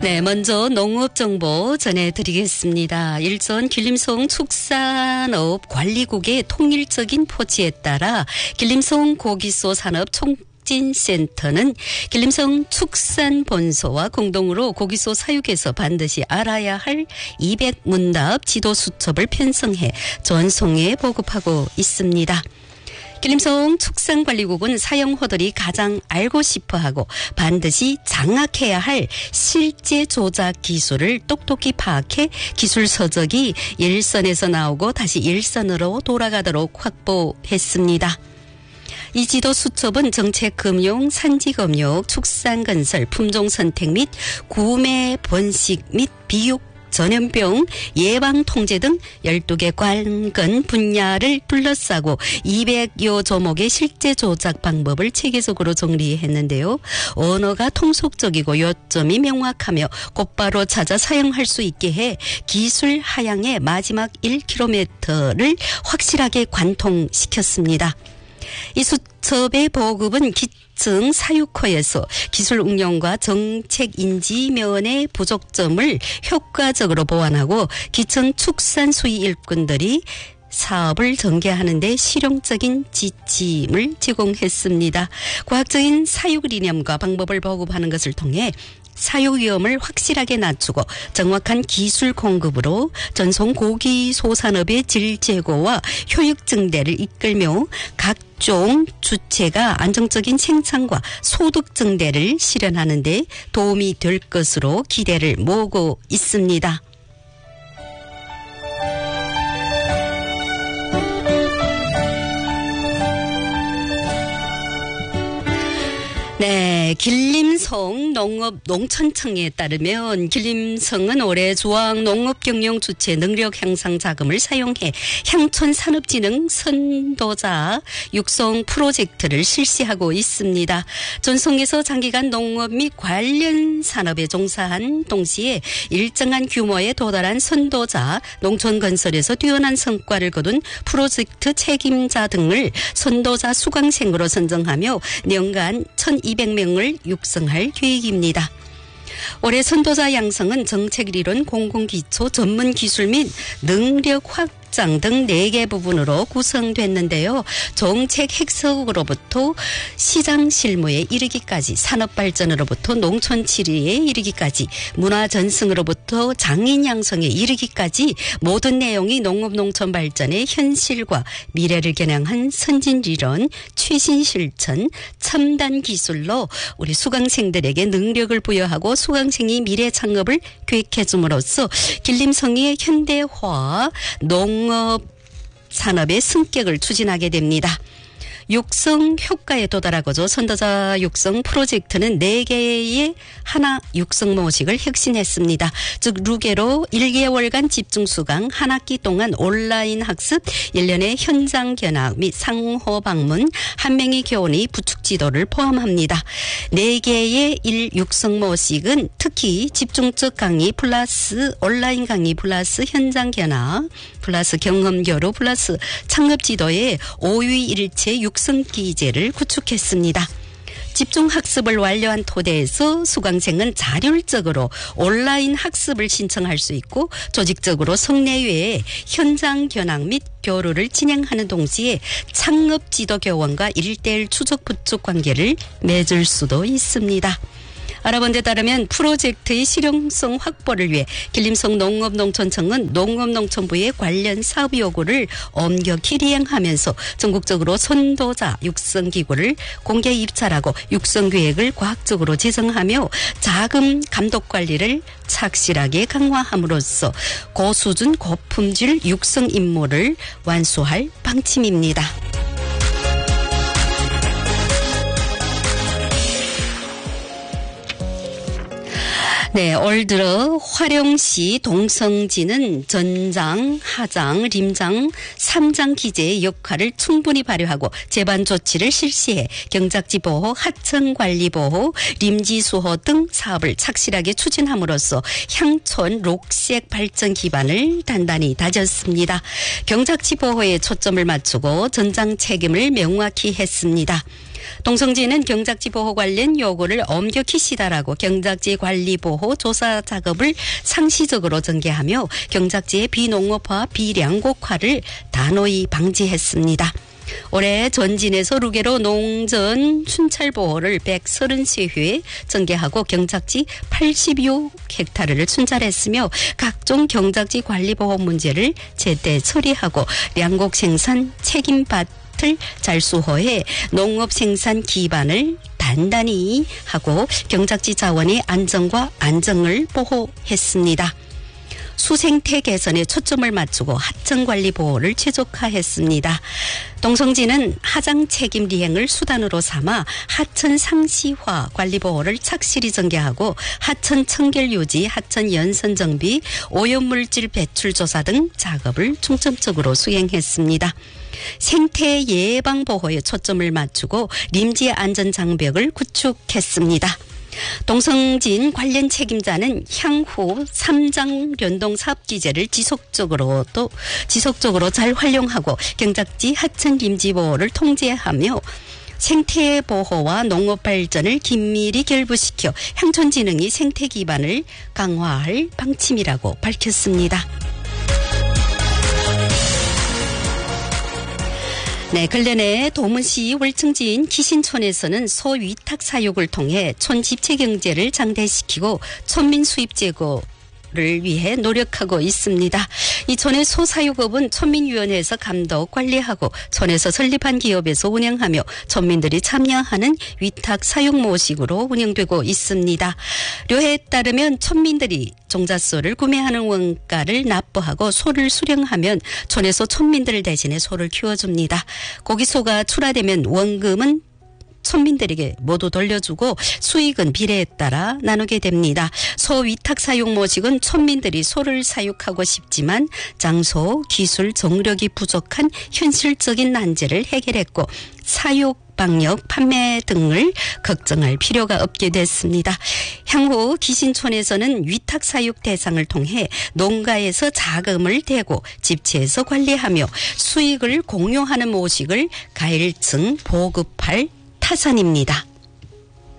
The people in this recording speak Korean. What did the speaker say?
네, 먼저 농업정보 전해드리겠습니다. 일선 길림성 축산업관리국의 통일적인 포지에 따라 길림성 고기소 산업 촉진센터는 길림성 축산본소와 공동으로 고기소 사육에서 반드시 알아야 할 200문답 지도수첩을 편성해 전송에 보급하고 있습니다. 길림성 축산관리국은 사용호들이 가장 알고 싶어하고 반드시 장악해야 할 실제 조작 기술을 똑똑히 파악해 기술 서적이 일선에서 나오고 다시 일선으로 돌아가도록 확보했습니다. 이 지도 수첩은 정책금융, 산지금융, 축산건설, 품종선택 및 구매 번식 및 비육 전염병 예방 통제 등 12개 관건 분야를 둘러싸고 200여 조목의 실제 조작 방법을 체계적으로 정리했는데요. 언어가 통속적이고 요점이 명확하며 곧바로 찾아 사용할 수 있게 해 기술 하향의 마지막 1km를 확실하게 관통시켰습니다. 이 수첩의 보급은 기층 사육처에서 기술 응용과 정책 인지 면의 부족점을 효과적으로 보완하고 기층 축산 수의 일꾼들이 사업을 전개하는 데 실용적인 지침을 제공했습니다. 과학적인 사육 이념과 방법을 보급하는 것을 통해 사육 위험을 확실하게 낮추고 정확한 기술 공급으로 전송 고기 소산업의 질 제고와 효율 증대를 이끌며 각종 주체가 안정적인 생산과 소득 증대를 실현하는 데 도움이 될 것으로 기대를 모으고 있습니다. 네, 길림성 농업농촌청에 따르면 길림성은 올해 조항농업경영주체 능력향상자금을 사용해 향촌산업진흥 선도자 육성 프로젝트를 실시하고 있습니다. 전송에서 장기간 농업 및 관련 산업에 종사한 동시에 일정한 규모에 도달한 선도자, 농촌건설에서 뛰어난 성과를 거둔 프로젝트 책임자 등을 선도자 수강생으로 선정하며 연간 1,200명을 육성할 계획입니다. 올해 선도자 양성은 정책이론, 공공기초, 전문기술 및 능력 확장 등 4개 부분으로 구성됐는데요. 정책 핵석으로부터 시장 실무에 이르기까지, 산업발전으로부터 농촌 치리에 이르기까지, 문화전승으로부터 장인 양성에 이르기까지 모든 내용이 농업농촌 발전의 현실과 미래를 겨냥한 선진이론, 최신 실천, 첨단 기술로 우리 수강생들에게 능력을 부여하고 수강생이 미래 창업을 계획해 줌으로써 길림성의 현대화 농업 산업의 승격을 추진하게 됩니다. 육성 효과에 도달하고자 선도자 육성 프로젝트는 4개의 하나 육성 모식을 혁신했습니다. 즉 루게로 1개월간 집중 수강, 한 학기 동안 온라인 학습, 1년의 현장 견학 및 상호 방문, 한 명의 교원이 부축 지도를 포함합니다. 4개의 1육성 모식은 특히 집중적 강의 플러스 온라인 강의 플러스 현장 견학 플러스 경험 교류 플러스 창업 지도의 5위1체 육성 기제를 구축했습니다. 집중 학습을 완료한 토대에서 수강생은 자율적으로 온라인 학습을 신청할 수 있고 조직적으로 성내외에 현장 견학 및 교류를 진행하는 동시에 창업 지도 교원과 1:1 추적 부축 관계를 맺을 수도 있습니다. 알아본 데 따르면 프로젝트의 실용성 확보를 위해 길림성 농업농촌청은 농업농촌부의 관련 사업 요구를 엄격히 이행하면서 전국적으로 선도자 육성기구를 공개 입찰하고 육성계획을 과학적으로 제정하며 자금 감독 관리를 착실하게 강화함으로써 고수준 고품질 육성 임무를 완수할 방침입니다. 네, 올 들어 화령시 동성지는 전장, 하장, 림장, 3장 기재의 역할을 충분히 발휘하고 제반 조치를 실시해 경작지 보호, 하천 관리 보호, 림지 수호 등 사업을 착실하게 추진함으로써 향촌 록색 발전 기반을 단단히 다졌습니다. 경작지 보호에 초점을 맞추고 전장 책임을 명확히 했습니다. 동성지는 경작지 보호 관련 요구를 엄격히 시달하고 경작지 관리 보호 조사 작업을 상시적으로 전개하며 경작지의 비농업화 비량곡화를 단호히 방지했습니다. 올해 전진에서 루게로 농전 춘찰 보호를 133회 전개하고 경작지 82헥타르를 춘찰했으며 각종 경작지 관리 보호 문제를 제때 처리하고 량곡 생산 책임밭을 잘 수호해 농업 생산 기반을 단단히 하고 경작지 자원의 안정과 안정을 보호했습니다. 수생태 개선에 초점을 맞추고 하천 관리 보호를 최적화했습니다. 동성지는 하장 책임 리행을 수단으로 삼아 하천 상시화 관리 보호를 착실히 전개하고 하천 청결 유지, 하천 연선 정비, 오염물질 배출 조사 등 작업을 중점적으로 수행했습니다. 생태 예방 보호에 초점을 맞추고 림지 안전 장벽을 구축했습니다. 동성진 관련 책임자는 향후 3장 연동 사업 기제를 지속적으로 잘 활용하고 경작지 하천 림지 보호를 통제하며 생태 보호와 농업 발전을 긴밀히 결부시켜 향촌진흥이 생태 기반을 강화할 방침이라고 밝혔습니다. 네, 근래 내 도문시 월층지인 기신촌에서는 소위탁 사육을 통해 촌 집체 경제를 장대시키고 촌민 수입 제고를 위해 노력하고 있습니다. 이 촌의 소사육업은 촌민위원회에서 감독 관리하고 촌에서 설립한 기업에서 운영하며 촌민들이 참여하는 위탁 사육 모식으로 운영되고 있습니다. 료에 따르면 촌민들이 종잣소를 구매하는 원가를 납부하고 소를 수령하면 촌에서 촌민들 대신에 소를 키워줍니다. 고기소가 출하되면 원금은 촌민들에게 모두 돌려주고 수익은 비례에 따라 나누게 됩니다. 소 위탁 사육 모식은 촌민들이 소를 사육하고 싶지만 장소, 기술, 정력이 부족한 현실적인 난제를 해결했고 사육 방역, 판매 등을 걱정할 필요가 없게 됐습니다. 향후 기신촌에서는 위탁 사육 대상을 통해 농가에서 자금을 대고 집체에서 관리하며 수익을 공유하는 모식을 가일층 보급할 타선입니다.